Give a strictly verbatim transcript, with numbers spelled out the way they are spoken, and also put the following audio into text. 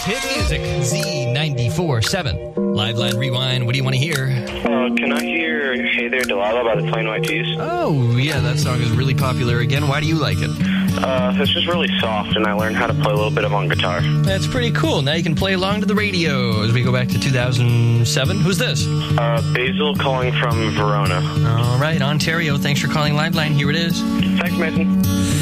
hit music, Z ninety-four point seven. Liveline Rewind, what do you want to hear? Uh, can I hear Hey There Delilah by the Plain White T's? Oh, yeah, that song is really popular again. Why do you like it? Uh, it's just really soft, and I learned how to play a little bit of on guitar. That's pretty cool. Now you can play along to the radio as we go back to two thousand seven. Who's this? Uh, Basil calling from Verona. All right, Ontario. Thanks for calling Liveline. Here it is. Thanks, Mason.